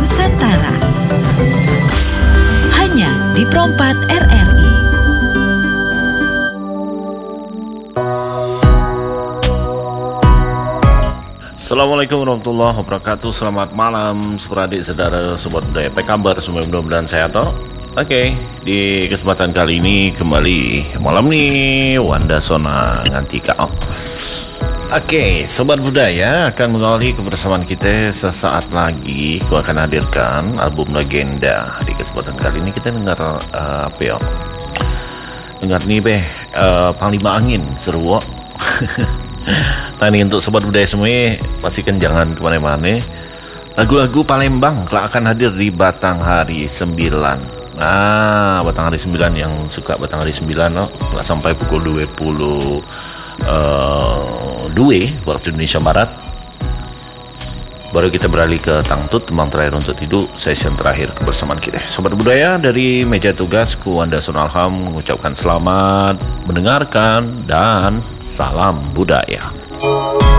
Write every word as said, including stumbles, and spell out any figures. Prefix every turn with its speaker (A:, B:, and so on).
A: Nusantara. Hanya di Perempat R R I.
B: Assalamualaikum warahmatullahi wabarakatuh. Selamat malam adik saudara sobat budaya. Apa kabar semua, mudah-mudahan sehat toh. Oke, di kesempatan kali ini kembali malam nih Wanda Sona Ngantika. Oh. Oke, sobat budaya, akan mengawali kebersamaan kita sesaat lagi. Aku akan hadirkan album legenda. Di kesempatan kali ini kita dengar uh, apa ya? Dengar nih beh, uh, Panglima Angin seru. Nah ini untuk sobat budaya semua, pastikan jangan kemana-mana. Lagu-lagu Palembang kelak akan hadir di Batanghari sembilan. Nah, Batanghari sembilan yang suka Batanghari sembilan, no? Sampai pukul dua puluh dua waktu Indonesia Barat. Baru kita beralih ke Tangtut, tembang terakhir untuk tidur, session terakhir kebersamaan kita. Sobat budaya, dari meja tugasku Wanda Sonalham mengucapkan selamat mendengarkan dan salam budaya.